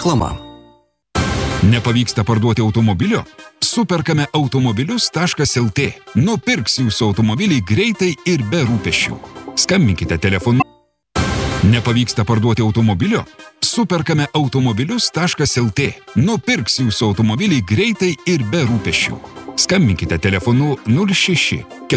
Reklama. Nepavyksta parduoti automobilio? Superkame automobilius.lt. Nupirks jūsų automobilį greitai ir be rūpesčių. Skambinkite telefonu. Nepavyksta parduoti automobilio? Superkame automobilius.lt. Nupirks jūsų automobilį greitai ir be rūpesčių. Skambinkite telefonu 06